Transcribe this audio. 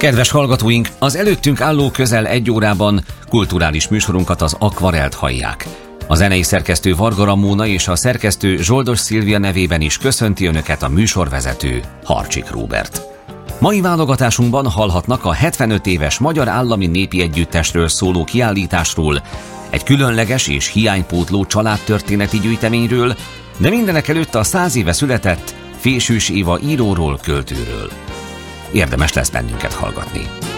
Kedves hallgatóink, az előttünk álló közel 1 órában kulturális műsorunkat, az Akvarelt hallják. A zenei szerkesztő Varga Ramóna és a szerkesztő Zsoldos Szilvia nevében is köszönti Önöket a műsorvezető Harcsik Róbert. Mai válogatásunkban hallhatnak a 75 éves Magyar Állami Népi Együttesről szóló kiállításról, egy különleges és hiánypótló családtörténeti gyűjteményről, de mindenekelőtt a 100 éve született Fésűs Éva íróról, költőről. Érdemes lesz bennünket hallgatni.